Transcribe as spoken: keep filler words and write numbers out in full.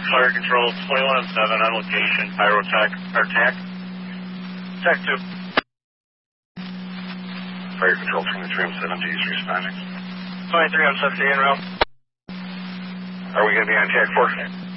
Fire Control, twenty-one oh seven on location, Pyrotech, or TAC. TAC two. Fire Control, twenty-three oh seven, D's responding. twenty-three oh seven, D en route. Are we going to be on TAC four?